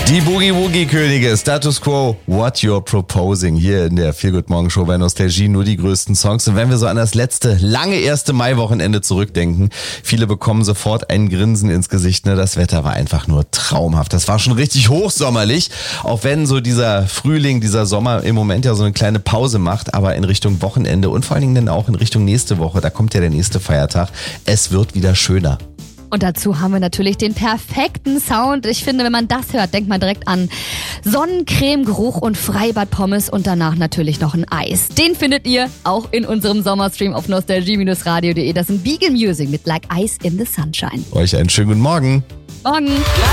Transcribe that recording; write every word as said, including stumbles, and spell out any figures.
Die Boogie-Woogie-Könige, Status Quo, What You're Proposing, hier in der Feel Good Morning Show bei Nostalgie, nur die größten Songs. Und wenn wir so an das letzte, lange erste Maiwochenende zurückdenken, viele bekommen sofort ein Grinsen ins Gesicht. Ne? Das Wetter war einfach nur traumhaft. Das war schon richtig hochsommerlich, auch wenn so dieser Frühling, dieser Sommer im Moment ja so eine kleine Pause macht, aber in Richtung Wochenende und vor allen Dingen dann auch in Richtung nächste Woche, da kommt ja der nächste Feiertag. Es wird wieder schöner. Und dazu haben wir natürlich den perfekten Sound. Ich finde, wenn man das hört, denkt man direkt an Sonnencreme-Geruch und Freibad-Pommes und danach natürlich noch ein Eis. Den findet ihr auch in unserem Sommerstream auf nostalgie radio punkt de. Das sind Beagle Music mit Like Ice in the Sunshine. Euch einen schönen guten Morgen. Morgen.